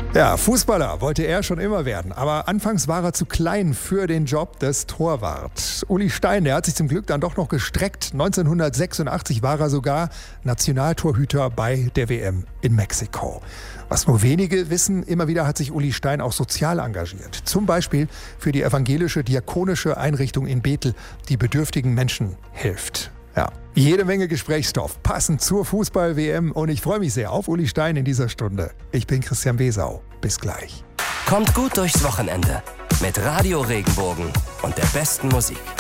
Ja, Fußballer wollte er schon immer werden, aber anfangs war er zu klein für den Job des Torwart. Uli Stein, der hat sich zum Glück dann doch noch gestreckt. 1986 war er sogar Nationaltorhüter bei der WM in Mexiko. Was nur wenige wissen, immer wieder hat sich Uli Stein auch sozial engagiert. Zum Beispiel für die evangelische diakonische Einrichtung in Bethel, die bedürftigen Menschen hilft. Ja, jede Menge Gesprächsstoff, passend zur Fußball-WM, und ich freue mich sehr auf Uli Stein in dieser Stunde. Ich bin Christian Besau. Bis gleich. Kommt gut durchs Wochenende mit Radio Regenbogen und der besten Musik.